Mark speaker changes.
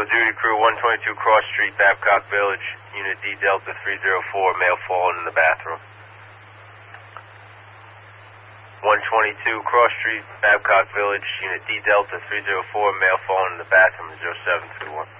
Speaker 1: duty crew, 122 Cross Street, Babcock Village, Unit D Delta 304, male fallen in the bathroom. 122 Cross Street, Babcock Village, Unit D Delta 304, male fallen in the bathroom, 0731.